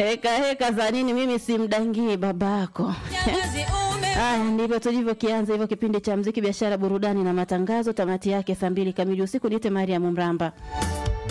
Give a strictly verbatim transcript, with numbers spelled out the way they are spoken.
Heka heka za nini mimi simdangii babako. Ah, ndivyo tulivyo kianza hivyo kipindi cha muziki, biashara, burudani na matangazo. Tamati yake saa mbili kamili usiku. Niite Mariam Mramba.